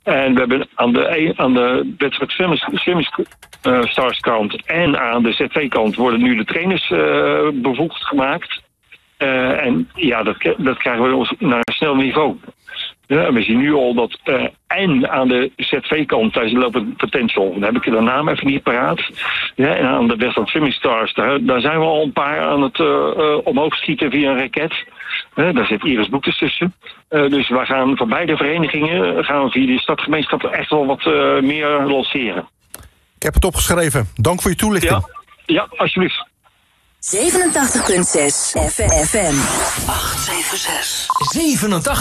En we hebben aan de wedstrijd Swimmers Stars kant en aan de ZV-kant worden nu de trainers bevoegd gemaakt. En ja, dat krijgen we naar een snel niveau. Ja, we zien nu al dat en aan de ZV-kant, daar loopt Potential. Dan heb ik de naam even niet paraat. Ja, en aan de wedstrijd Swimming Stars, daar zijn we al een paar aan het omhoog schieten via een raket. Daar zit Iris Boekes tussen. Dus we gaan van beide verenigingen via die stadgemeenschap echt wel wat meer lanceren. Ik heb het opgeschreven. Dank voor je toelichting. Ja, alsjeblieft. 87.6 FM. 876. 87.